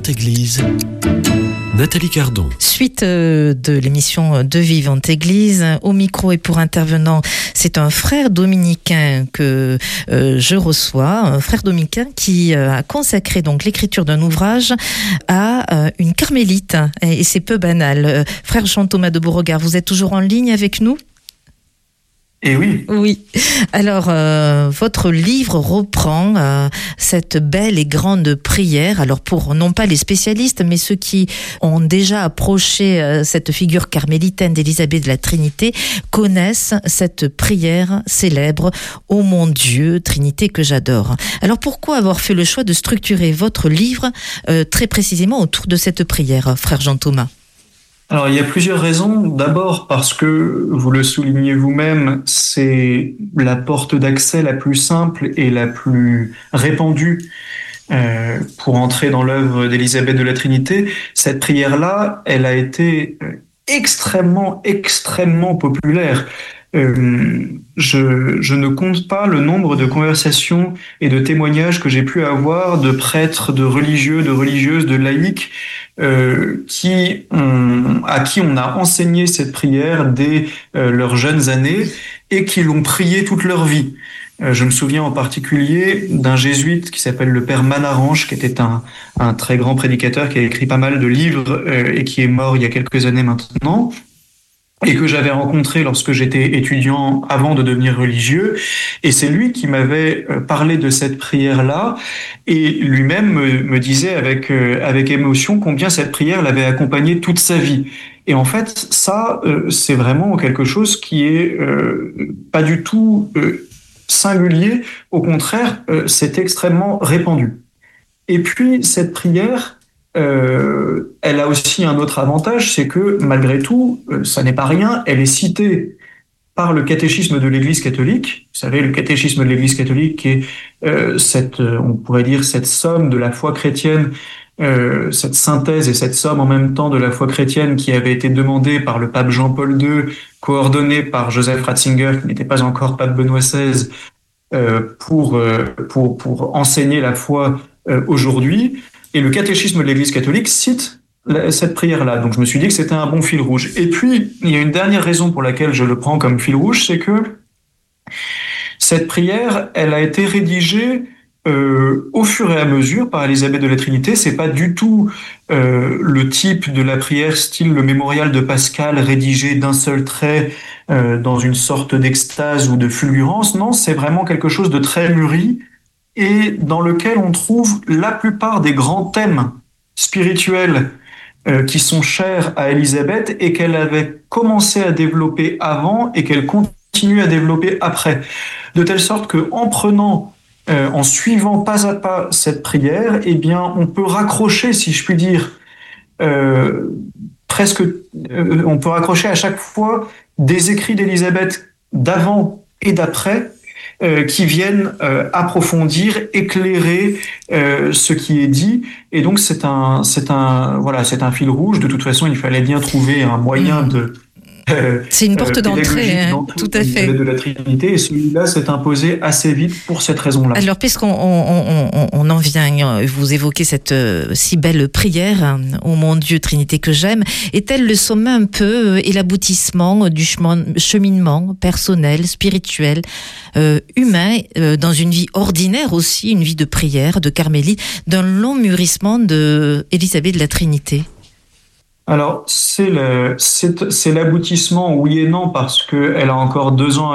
Vivante Église, Nathalie Cardon. Suite de l'émission de Vivante Église, au micro et pour intervenant, c'est un frère dominicain que je reçois, un frère dominicain qui a consacré donc l'écriture d'un ouvrage à une carmélite, et c'est peu banal. Frère Jean-Thomas de Beauregard, vous êtes toujours en ligne avec nous ? Et oui. Oui. Alors, votre livre reprend cette belle et grande prière. Alors, pour non pas les spécialistes, mais ceux qui ont déjà approché cette figure carmélitaine d'Élisabeth de la Trinité, connaissent cette prière célèbre « Ô mon Dieu, Trinité que j'adore ». Alors, pourquoi avoir fait le choix de structurer votre livre très précisément autour de cette prière, frère Jean-Thomas ? Alors, il y a plusieurs raisons. D'abord, parce que, vous le soulignez vous-même, c'est la porte d'accès la plus simple et la plus répandue pour entrer dans l'œuvre d'Élisabeth de la Trinité. Cette prière-là, elle a été extrêmement populaire. Je ne compte pas le nombre de conversations et de témoignages que j'ai pu avoir de prêtres, de religieux, de religieuses, de laïcs à qui on a enseigné cette prière dès leurs jeunes années et qui l'ont priée toute leur vie. Je me souviens en particulier d'un jésuite qui s'appelle le père Manarange, qui était un très grand prédicateur, qui a écrit pas mal de livres et qui est mort il y a quelques années maintenant, et que j'avais rencontré lorsque j'étais étudiant avant de devenir religieux. Et c'est lui qui m'avait parlé de cette prière-là, et lui-même me disait avec émotion combien cette prière l'avait accompagné toute sa vie. Et en fait, ça, c'est vraiment quelque chose qui est pas du tout singulier. Au contraire, c'est extrêmement répandu. Et puis, cette prière, elle a aussi un autre avantage, c'est que malgré tout, ça n'est pas rien, elle est citée par le catéchisme de l'Église catholique. Vous savez, le catéchisme de l'Église catholique qui est on pourrait dire cette somme de la foi chrétienne, cette synthèse et cette somme en même temps de la foi chrétienne qui avait été demandée par le pape Jean-Paul II, coordonnée par Joseph Ratzinger, qui n'était pas encore pape Benoît XVI, pour enseigner la foi aujourd'hui. Et le catéchisme de l'Église catholique cite cette prière-là. Donc je me suis dit que c'était un bon fil rouge. Et puis, il y a une dernière raison pour laquelle je le prends comme fil rouge, c'est que cette prière, elle a été rédigée au fur et à mesure par Élisabeth de la Trinité. C'est pas du tout le type de la prière style le mémorial de Pascal rédigé d'un seul trait dans une sorte d'extase ou de fulgurance. Non, c'est vraiment quelque chose de très mûri, et dans lequel on trouve la plupart des grands thèmes spirituels qui sont chers à Élisabeth et qu'elle avait commencé à développer avant et qu'elle continue à développer après. De telle sorte qu'en en suivant pas à pas cette prière, eh bien, on peut raccrocher, si je puis dire, on peut raccrocher à chaque fois des écrits d'Élisabeth d'avant et d'après, qui viennent approfondir, éclairer ce qui est dit. Et donc c'est un fil rouge. De toute façon, il fallait bien trouver un moyen de c'est une porte d'entrée, tout à fait. De la Trinité, et celui-là s'est imposé assez vite pour cette raison-là. Alors, puisqu'on en vient, vous évoquez cette si belle prière, ô mon Dieu, Trinité que j'aime, est-elle le sommet un peu et l'aboutissement du cheminement personnel, spirituel, humain, dans une vie ordinaire aussi, une vie de prière, de carmélite, d'un long mûrissement de Élisabeth de la Trinité? Alors, c'est l'aboutissement, oui et non, parce qu'elle a encore 2 ans